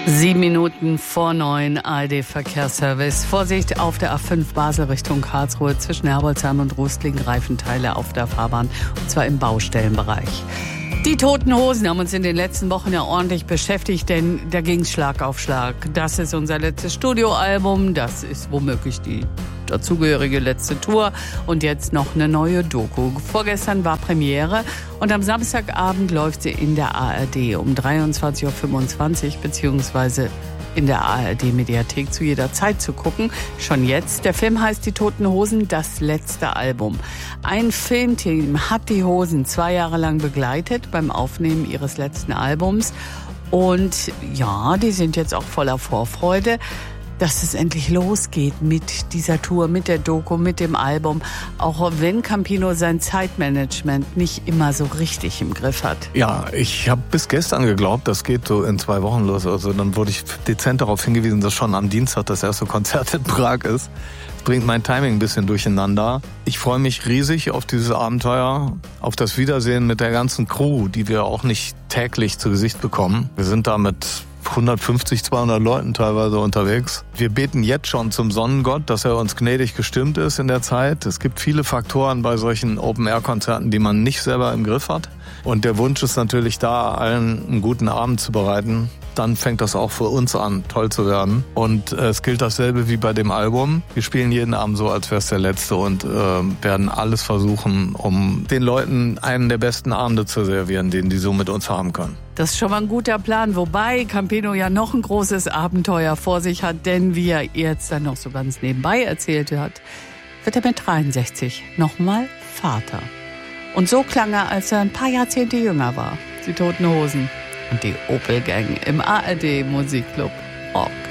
7:07 ARD Verkehrsservice. Vorsicht auf der A5 Basel Richtung Karlsruhe zwischen Herbolzheim und Rustling, Reifenteile auf der Fahrbahn, und zwar im Baustellenbereich. Die Toten Hosen haben uns in den letzten Wochen ja ordentlich beschäftigt, denn da ging's Schlag auf Schlag. Das ist unser letztes Studioalbum, das ist womöglich die dazugehörige letzte Tour und jetzt noch eine neue Doku. Vorgestern war Premiere und am Samstagabend läuft sie in der ARD um 23:25 Uhr beziehungsweise in der ARD-Mediathek zu jeder Zeit zu gucken. Schon jetzt. Der Film heißt Die Toten Hosen, das letzte Album. Ein Filmteam hat die Hosen 2 Jahre lang begleitet beim Aufnehmen ihres letzten Albums. Und ja, die sind jetzt auch voller Vorfreude, dass es endlich losgeht mit dieser Tour, mit der Doku, mit dem Album. Auch wenn Campino sein Zeitmanagement nicht immer so richtig im Griff hat. Ja, ich habe bis gestern geglaubt, das geht so in 2 Wochen los. Also dann wurde ich dezent darauf hingewiesen, dass schon am Dienstag das erste Konzert in Prag ist. Das bringt mein Timing ein bisschen durcheinander. Ich freue mich riesig auf dieses Abenteuer, auf das Wiedersehen mit der ganzen Crew, die wir auch nicht täglich zu Gesicht bekommen. Wir sind da mit 150, 200 Leuten teilweise unterwegs. Wir beten jetzt schon zum Sonnengott, dass er uns gnädig gestimmt ist in der Zeit. Es gibt viele Faktoren bei solchen Open-Air-Konzerten, die man nicht selber im Griff hat. Und der Wunsch ist natürlich da, allen einen guten Abend zu bereiten. Dann fängt das auch für uns an, toll zu werden. Und es gilt dasselbe wie bei dem Album. Wir spielen jeden Abend so, als wäre es der letzte und werden alles versuchen, um den Leuten einen der besten Abende zu servieren, den die so mit uns haben können. Das ist schon mal ein guter Plan, wobei Campino ja noch ein großes Abenteuer vor sich hat, denn wie er jetzt dann noch so ganz nebenbei erzählt hat, wird er mit 63 nochmal Vater. Und so klang er, als er ein paar Jahrzehnte jünger war. Die Toten Hosen und die Opel Gang im ARD Musikclub Rock.